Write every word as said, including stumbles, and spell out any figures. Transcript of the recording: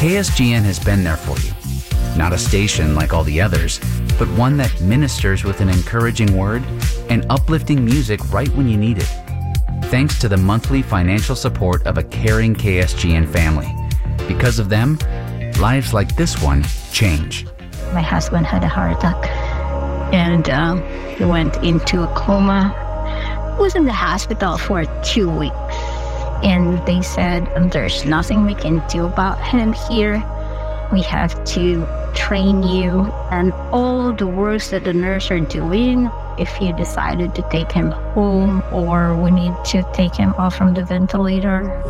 K S G N has been there for you. Not a station like all the others, but one that ministers with an encouraging word and uplifting music right when you need it. Thanks to the monthly financial support of a caring K S G N family. Because of them, lives like this one change. My husband had a heart attack, and um, he went into a coma. He was in the hospital for two weeks. And they said, there's nothing we can do about him here. We have to train you. And all the works that the nurse are doing, if you decided to take him home or we need to take him off from the ventilator.